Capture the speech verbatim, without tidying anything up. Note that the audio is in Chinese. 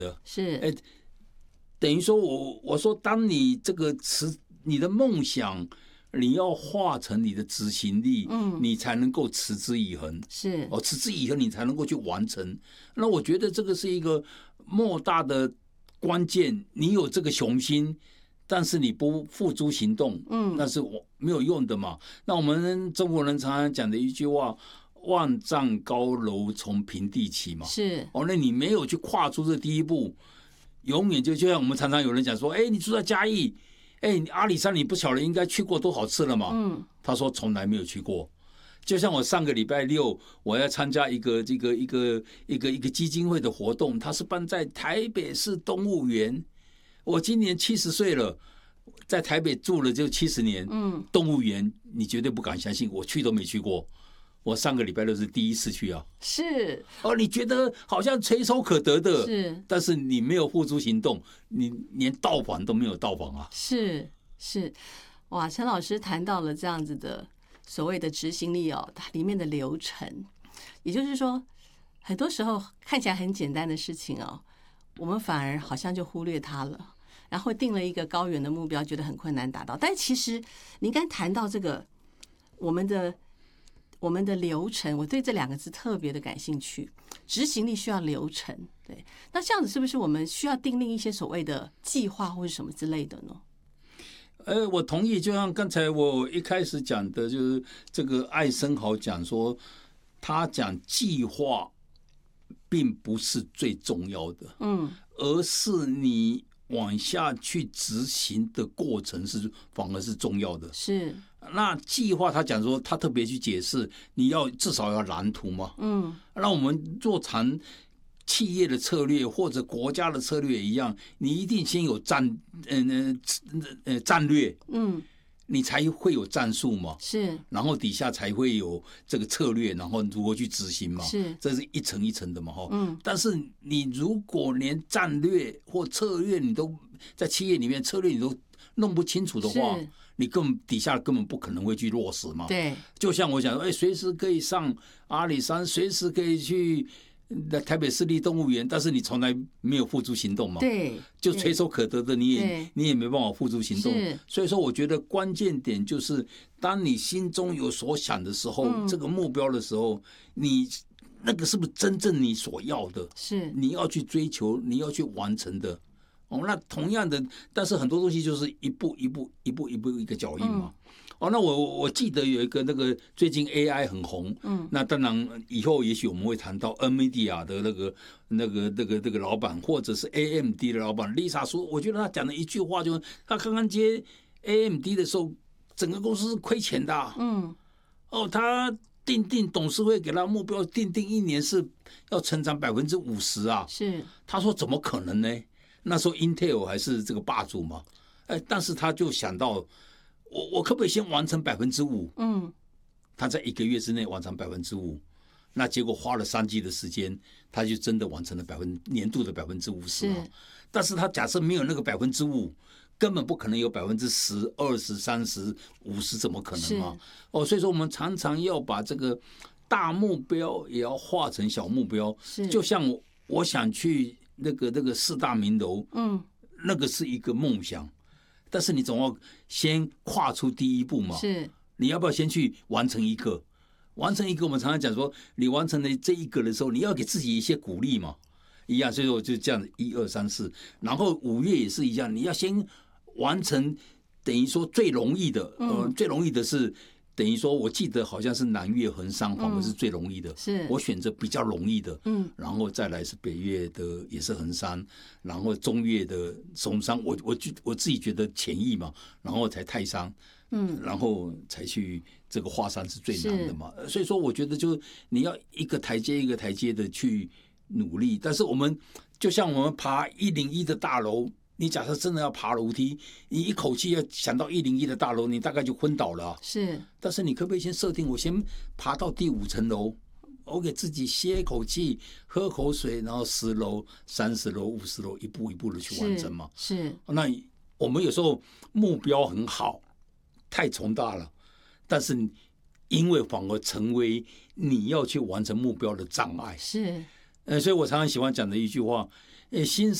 是， 哎，等于说我我说，当你这个持你的梦想，你要化成你的执行力， 嗯， 你才能够持之以恒。 是哦，持之以恒，你才能够去完成。那我觉得这个是一个莫大的关键。你有这个雄心，但是你不付诸行动， 嗯， 那是我没有用的嘛。那我们中国人常常讲的一句话：万丈高楼从平地起嘛。 是哦，那你没有去跨出这第一步，永远就就像我们常常有人讲说，哎，你住在嘉义，哎，阿里山你不晓得应该去过多少次了嘛？ 嗯， 他说从来没有去过。就像我上个礼拜六我要参加一个这个一个一个一个基金会的活动，它是办在台北市动物园。我今年七十岁了，在台北住了就七十年， 嗯， 动物园你绝对不敢相信，我去都没去过。我上个礼拜六是第一次去啊。 是哦，你觉得好像垂手可得的， 是， 但是你没有付诸行动，你连到访都没有到访啊。 是是，哇，陈老师谈到了这样子的所谓的执行力哦，它里面的流程，也就是说，很多时候看起来很简单的事情哦，我们反而好像就忽略它了，然后定了一个高远的目标，觉得很困难达到。但其实您刚谈到这个我们的我们的流程，我对这两个字特别的感兴趣。执行力需要流程，对，那这样子是不是我们需要订立一些所谓的计划或者什么之类的呢？ 呃，我同意，就像刚才我一开始讲的，就是这个艾森豪讲说，他讲计划并不是最重要的， 嗯， 而是你往下去执行的过程是反而是重要的。 是， 那计划他讲说，他特别去解释，你要至少要蓝图嘛。 嗯， 那我们做长企业的策略或者国家的策略也一样，你一定先有战，嗯呃呃战略， 嗯， 你才会有战术嘛。 是， 然后底下才会有这个策略，然后如何去执行嘛。 是， 这是一层一层的嘛，哈。 嗯， 但是你如果连战略或策略你都在企业里面策略你都弄不清楚的话， 是你根本底下根本不可能会去落实嘛。 对， 就像我讲，哎，随时可以上阿里山，随时可以去台北市立动物园，但是你从来没有付诸行动嘛。 对， 就垂手可得的，你也对你也没办法付诸行动是。 所以说，我觉得关键点就是，当你心中有所想的时候， 嗯这个目标的时候，你那个是不是真正你所要的？ 是， 你要去追求，你要去完成的。哦，那同样的，但是很多东西就是一步一步、一步一步一个脚印嘛。 嗯哦，那我我记得有一个那个最近 A I 很红， 嗯， 那当然以后也许我们会谈到 NVIDIA 的那个那个那个那个老板，或者是 A M D 的老板 Lisa 说，我觉得他讲的一句话就是，他刚刚接 A M D 的时候，整个公司是亏钱的、啊， 嗯， 哦，他定定董事会给他目标，定定一年是要成长百分之五十啊， 是， 他说怎么可能呢？那时候 Intel 还是这个霸主嘛，哎，但是他就想到，我我可不可以先完成百分之五？ 嗯， 他在一个月之内完成百分之五，那结果花了三季的时间，他就真的完成了百分年度的百分之五十啊。但是他假设没有那个百分之五，根本不可能有百分之十、二十、三十、五十，怎么可能嘛？哦，所以说我们常常要把这个大目标也要化成小目标， 是， 就像我我想去那个那个四大名楼， 嗯， 那个是一个梦想。但是你总要先跨出第一步嘛？ 是， 你要不要先去完成一个？完成一个，我们常常讲说，你完成了这一个的时候，你要给自己一些鼓励嘛，一样。所以我就这样，一二三四，然后五月也是一样，你要先完成，等于说最容易的，呃，最容易的是。等于说，我记得好像是南岳衡山反而是最容易的， 是我选择比较容易的， 嗯， 然后再来是北岳的也是衡山，然后中岳的松山，我我我自己觉得浅易嘛，然后才泰山， 嗯， 然后才去这个华山是最难的嘛，所以说我觉得就你要一个台阶一个台阶的去努力，但是我们就像我们爬一零一的大楼。你假设真的要爬楼梯，你一口气要想到一零一的大楼，你大概就昏倒了、啊。 是， 但是你可不可以先设定，我先爬到第五层楼，我给自己歇一口气，喝口水，然后十楼、三十楼、五十楼，一步一步的去完成嘛？ 是。是那我们有时候目标很好，太宏大了，但是因为反而成为你要去完成目标的障碍。 是。 呃，所以我常常喜欢讲的一句话。 呃，新